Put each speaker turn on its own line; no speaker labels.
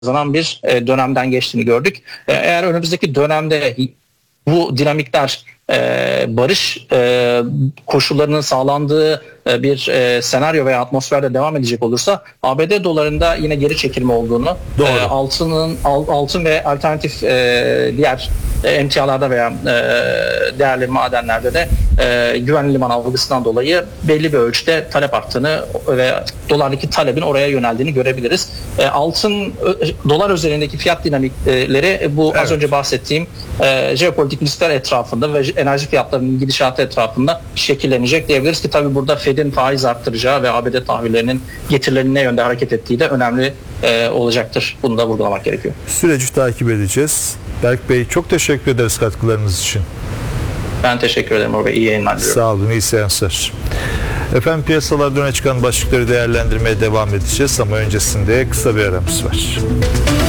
kazanan bir dönemden geçtiğini gördük. Eğer önümüzdeki dönemde bu dinamikler barış koşullarının sağlandığı bir senaryo veya atmosferde devam edecek olursa ABD dolarında yine geri çekilme olduğunu, altın ve alternatif diğer emtialarda veya değerli madenlerde de güvenli liman algısından dolayı belli bir ölçüde talep arttığını ve dolardaki talebin oraya yöneldiğini görebiliriz. Dolar özelindeki fiyat dinamikleri bu az önce bahsettiğim jeopolitik riskler etrafında ve enerji fiyatlarının gidişatı etrafında şekillenecek diyebiliriz ki tabii burada Fed'in faiz arttıracağı ve ABD tahvillerinin getirilerinin ne yönde hareket ettiği de önemli olacaktır. Bunu da vurgulamak gerekiyor.
Süreci takip edeceğiz. Berk Bey, çok teşekkür ederiz katkılarınız için.
Ben teşekkür ederim Orada. İyi yayınlar diliyorum.
Sağ olun, iyi seanslar. Efendim, piyasalarda öne çıkan başlıkları değerlendirmeye devam edeceğiz ama öncesinde kısa bir aramız var.